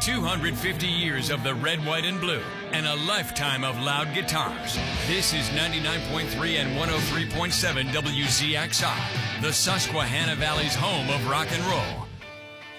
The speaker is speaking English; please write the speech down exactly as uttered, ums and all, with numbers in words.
two hundred fifty years of the red, white, and blue, and a lifetime of loud guitars. This is ninety-nine point three and one oh three point seven W Z X R, the Susquehanna Valley's home of rock and roll.